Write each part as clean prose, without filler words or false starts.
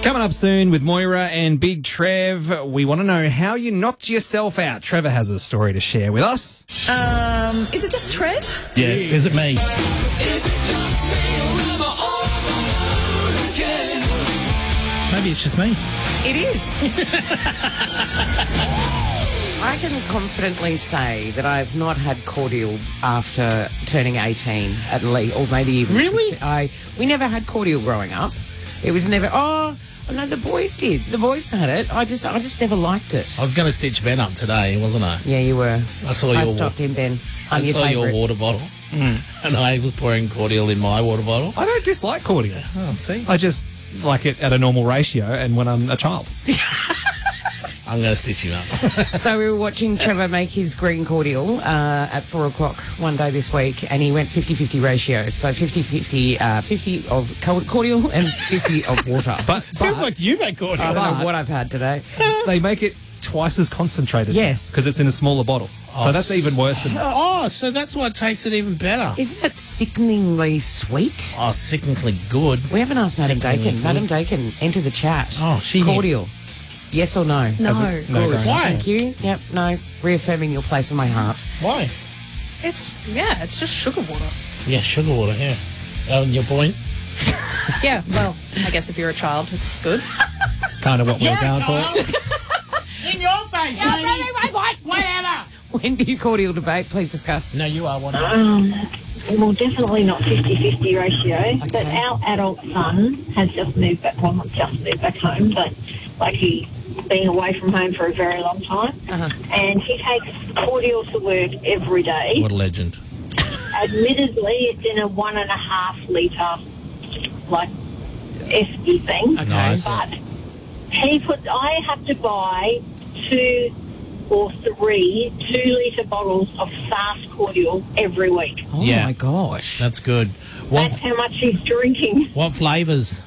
Coming up soon with Moira and Big Trev, we want to know how you knocked yourself out. Trevor has a story to share with us. Is it just Trev? Yeah, is it me? Maybe it's just me. It is. I can confidently say that I've not had cordial after turning 18 at least, or maybe even... Really? We never had cordial growing up. It was never... Oh, no, the boys did. The boys had it. I just never liked it. I was going to stitch Ben up today, wasn't I? Yeah, you were. I saw I your stopped him, Ben. I saw your water bottle, and I was pouring cordial in my water bottle. I don't dislike cordial. Oh, see? I just like it at a normal ratio and when I'm a child. I'm going to stitch him up. So we were watching Trevor make his green cordial at 4 o'clock one day this week, and he went 50-50 ratio. So 50-50, 50 of cordial and 50 of water. Sounds like you've had cordial. I don't know what I've had today. They make it twice as concentrated. Yes. Because it's in a smaller bottle. So that's even worse than that. Oh, so that's why it tasted even better. Isn't it sickeningly sweet? Oh, sickeningly good. We haven't asked Madam Sickeningly Dakin. good. Madam Dakin, enter the chat. Oh, she cordial. Yes or no? No. No, growing up. Why? Thank you. Yep, no. Reaffirming your place in my heart. Why? It's just sugar water. Yeah, sugar water, yeah. And your point? Yeah, well, I guess if you're a child, it's good. It's kind of what we're going for. In your face, whatever. Wendy cordial debate, please discuss. No, you are one. Well, definitely not 50-50 ratio, but our adult son has just moved back, well, not just moved back home, but like he's been away from home for a very long time, and he takes cordial to work every day. What a legend. Admittedly, it's in a 1.5 litre, like, esky thing, Okay. Nice. but I have to buy 2 or 3 2-litre bottles of fast cordial every week. Oh, Yeah. my gosh. That's good. What That's how much he's drinking. what flavours?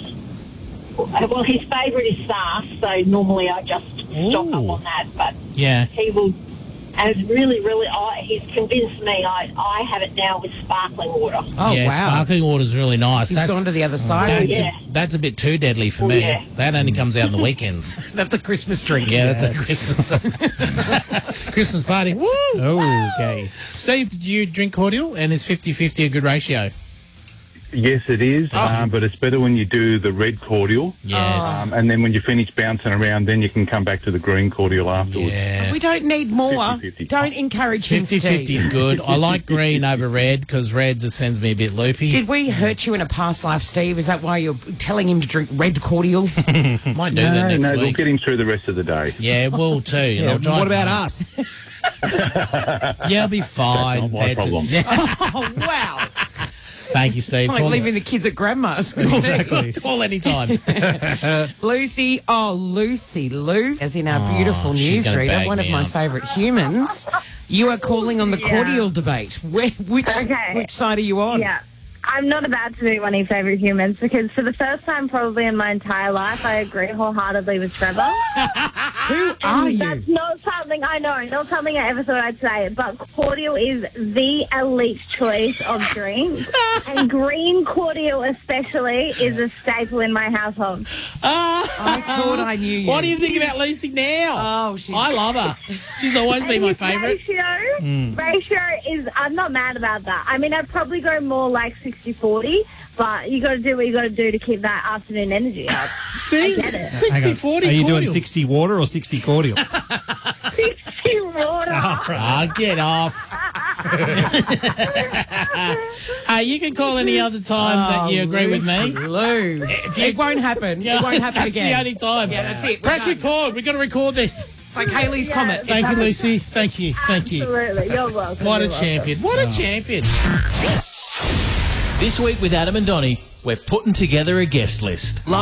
Well, his favourite is fast, so normally I just stock up on that, but Yeah. he will, and it's really, he's convinced me I have it now with sparkling water. Oh, yeah, wow. sparkling water's really nice. You've gone to the other side. Oh, that's, yeah. that's a bit too deadly for Oh, me. yeah. That only comes out on the weekends. That's a Christmas drink. Yeah, that's a Christmas Christmas party. Woo! Oh, okay. Steve, did you drink cordial? And is 50-50 a good ratio? Yes, it is, but it's better when you do the red cordial. Yes. And then when you finish bouncing around, then you can come back to the green cordial afterwards. Yeah. We don't need more. 50-50. Don't encourage him, 50-50 is Steve. good. I like green over red because red just sends me a bit loopy. Did we hurt you in a past life, Steve? Is that why you're telling him to drink red cordial? Might do that next we'll week. get him through the rest of the day. Yeah, we'll too. Yeah, I'll drive what about home. us? Yeah, I'll be fine. That's not my problem. Yeah. Oh, wow. Thank you, Steve. Like leaving the kids at grandma's. Call anytime. Lucy, Lucy Lou, as in our beautiful she's gonna newsreader, bag one of me my up. favourite humans. You are calling on the cordial debate. Which Okay. side are you on? Yeah. I'm not about to be one of your favourite humans because for the first time probably in my entire life, I agree wholeheartedly with Trevor. Who are you? That's not something I know, not something I ever thought I'd say, but cordial is the elite choice of drink, and green cordial especially is a staple in my household. I thought I knew you. What do you think about Lucy now? Oh, she's... I love her. She's always been my His favourite. ratio is, I'm not mad about that. I mean, I'd probably go more like 60-40, but you got to do what you got to do to keep that afternoon energy up. See? I get it. 60-40 Are you doing cordial. 60 water or 60 cordial? 60 water. Ah, get off. Hey, you can call any other time that you agree with me. Lou. It won't happen. It won't happen That's again. the only time. Yeah, that's it. We're Press done. record. We've got to record this. It's like Haley's Comet. Thank you, Lucy. Thank you. Thank you. Absolutely. You're welcome. What a You're welcome. champion. What a champion. This week with Adam and Donnie, we're putting together a guest list.